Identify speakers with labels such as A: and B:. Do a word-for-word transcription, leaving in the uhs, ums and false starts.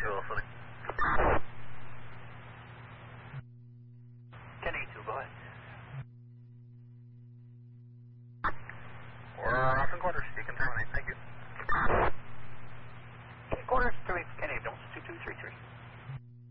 A: Velocity.
B: ten eighty-two, go ahead.
A: We're off in quarters, you can terminate, thank you.